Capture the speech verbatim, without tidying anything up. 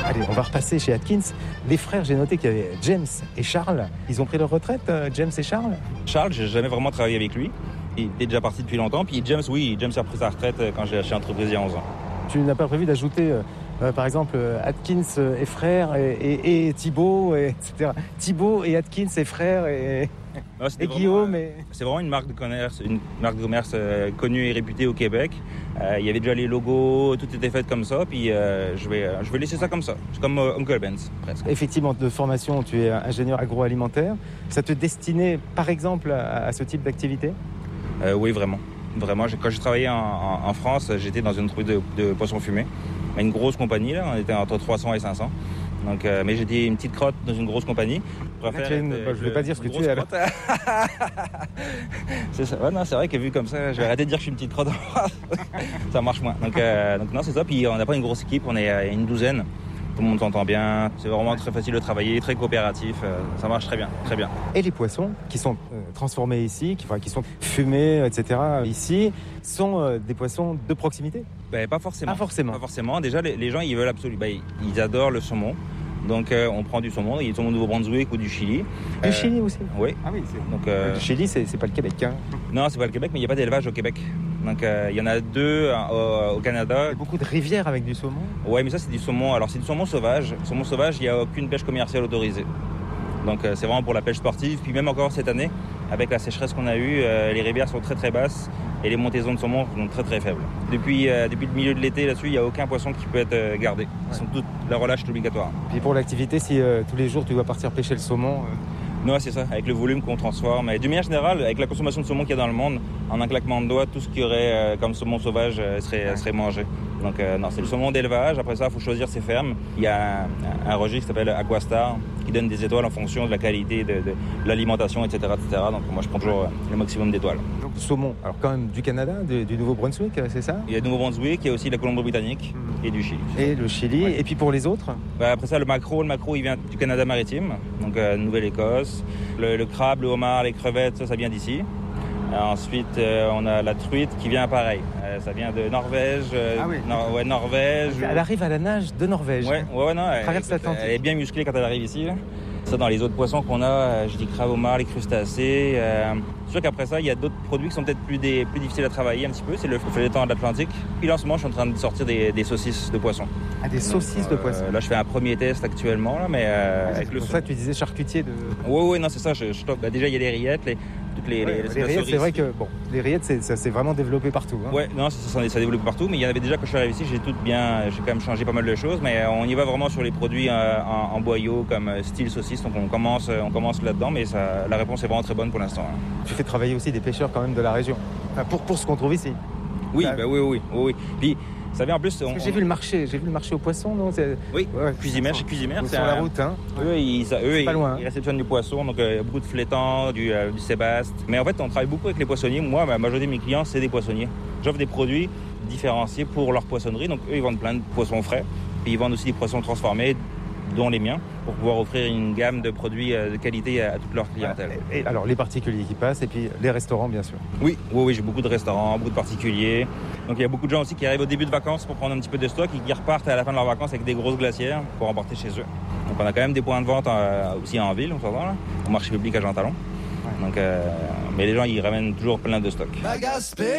Allez, on va repasser chez Atkins. Les frères, j'ai noté qu'il y avait James et Charles. Ils ont pris leur retraite, James et Charles? Charles, j'ai jamais vraiment travaillé avec lui. Il était déjà parti depuis longtemps. Puis James, oui, James a pris sa retraite quand j'ai acheté l'entreprise il y a onze ans. Tu n'as pas prévu d'ajouter, euh, par exemple, Atkins et frères et, et, et Thibaut, et, etc. Thibaut et Atkins et frères et, non, et Guillaume. Et... C'est vraiment une marque de commerce, une marque de commerce euh, connue et réputée au Québec. Euh, il y avait déjà les logos, tout était fait comme ça. Puis euh, je vais, je vais laisser ça comme ça. C'est comme euh, Uncle Ben's, presque. Effectivement, de formation, tu es ingénieur agroalimentaire. Ça te destinait, par exemple, à, à ce type d'activité? euh, Oui, vraiment. Vraiment, quand j'ai travaillé en, en, en France, j'étais dans une entreprise de, de poissons fumés. Une grosse compagnie, là, on était entre trois cents et cinq cents. Donc, euh, mais j'étais une petite crotte dans une grosse compagnie. Je ne bah, vais pas dire ce que tu es. c'est ça. Ouais, non, c'est vrai que vu comme ça, je vais arrêter de dire que je suis une petite crotte. Ça marche moins. Donc, euh, donc non, c'est ça. Puis on n'a pas une grosse équipe, on est une douzaine. Tout le monde s'entend bien. C'est vraiment très facile de travailler, très coopératif. Ça marche très bien, très bien. Et les poissons qui sont euh, transformés ici, qui, enfin, qui sont fumés, et cetera ici, sont euh, des poissons de proximité? Ben, pas forcément. Pas forcément. Pas forcément. Déjà, les, les gens, ils veulent absolument. Ben, ils adorent le saumon. Donc, euh, on prend du saumon. Il y a du saumon du Nouveau-Brunswick ou du Chili. Du euh, Chili aussi? Oui. Ah oui, c'est... Donc, euh... Le Chili, c'est, c'est pas le Québec, hein? Non, c'est pas le Québec, mais il n'y a pas d'élevage au Québec. Donc, euh, il y en a deux euh, au Canada. Il y a beaucoup de rivières avec du saumon? Oui, mais ça, c'est du saumon. Alors, c'est du saumon sauvage. Saumon sauvage, il n'y a aucune pêche commerciale autorisée. Donc, euh, c'est vraiment pour la pêche sportive. Puis, même encore cette année, avec la sécheresse qu'on a eue, euh, les rivières sont très, très basses et les montaisons de saumon sont très, très faibles. Depuis, euh, depuis le milieu de l'été, là-dessus, il n'y a aucun poisson qui peut être euh, gardé. Ils sont toutes, la relâche est obligatoire. Puis, pour l'activité, si euh, tous les jours, tu dois partir pêcher le saumon... Euh... Non, c'est ça, avec le volume qu'on transforme. Et d'une manière générale, avec la consommation de saumon qu'il y a dans le monde, en un claquement de doigts, tout ce qu'il y aurait euh, comme saumon sauvage euh, serait, serait mangé. Donc euh, non, c'est le saumon d'élevage. Après ça, il faut choisir ses fermes. Il y a un, un registre qui s'appelle Aquastar qui donne des étoiles en fonction de la qualité de, de, de l'alimentation, et cetera, et cetera. Donc moi, je prends toujours euh, le maximum d'étoiles. Donc le saumon, alors quand même du Canada, du, du Nouveau-Brunswick, c'est ça? Il y a du Nouveau-Brunswick, il y a aussi la Colombie-Britannique mmh. et du Chili. Et le Chili, ouais. Et puis pour les autres? Bah, après ça, le maquereau, le maquereau, il vient du Canada maritime, donc euh, Nouvelle-Écosse. Le, le crabe, le homard, les crevettes, ça, ça vient d'ici. Ensuite, euh, on a la truite qui vient pareil. Euh, ça vient de Norvège. Euh, ah oui. Nor- ouais, Norvège. Elle arrive à la nage de Norvège. Ouais, ouais, ouais non. Elle, traverse l'Atlantique. Elle est bien musclée quand elle arrive ici. Là. Ça, dans les autres poissons qu'on a, euh, je dis crabe, homard, les crustacés. Euh, c'est sûr qu'après ça, il y a d'autres produits qui sont peut-être plus, des, plus difficiles à travailler un petit peu. C'est le feuilleton de l'Atlantique. Puis là, en ce moment, je suis en train de sortir des, des saucisses de poisson. Ah, des saucisses Donc, de euh, poisson. Là, je fais un premier test actuellement, là, mais euh, ah, avec c'est le pour ça que tu disais charcutier de. Oui, oui, non, c'est ça. Je, je bah, déjà, il y a les rillettes, les, toutes les. Ouais, les, les rillettes, c'est vrai que bon, les rillettes, c'est, ça s'est vraiment développé partout. Hein. Ouais, non, ça, ça, ça développe partout, mais il y en avait déjà quand je suis arrivé ici. J'ai tout bien, j'ai quand même changé pas mal de choses, mais on y va vraiment sur les produits euh, en, en boyau comme style saucisse. Donc on commence, on commence là-dedans, mais ça, la réponse est vraiment très bonne pour l'instant. Hein. Tu fais travailler aussi des pêcheurs quand même de la région, enfin, pour pour ce qu'on trouve ici. Oui, bah, bah oui, oui, oui, oui. Puis ça vient en plus. On, j'ai on... vu le marché, j'ai vu le marché aux poissons, non? C'est... Oui. Ouais, Cuisimer, chez Cuisimer, c'est sur un... la route, hein. Eux, ils, ça, eux, c'est ils, pas loin, hein. Ils réceptionnent du poisson, donc euh, beaucoup de flétans, du, euh, du sébaste. Mais en fait, on travaille beaucoup avec les poissonniers. Moi, la majorité de mes clients, c'est des poissonniers. J'offre des produits différenciés pour leur poissonnerie. Donc eux, ils vendent plein de poissons frais, puis ils vendent aussi des poissons transformés, dont les miens, pour pouvoir offrir une gamme de produits de qualité à toute leur clientèle. Et alors, les particuliers qui passent, et puis les restaurants, bien sûr. Oui, oui, oui, j'ai beaucoup de restaurants, beaucoup de particuliers. Donc, il y a beaucoup de gens aussi qui arrivent au début de vacances pour prendre un petit peu de stock et qui repartent à la fin de leurs vacances avec des grosses glacières pour emporter chez eux. Donc, on a quand même des points de vente euh, aussi en ville, on s'entend, là, au marché public à Jean Talon. Ouais. Donc, euh, mais les gens, ils ramènent toujours plein de stock.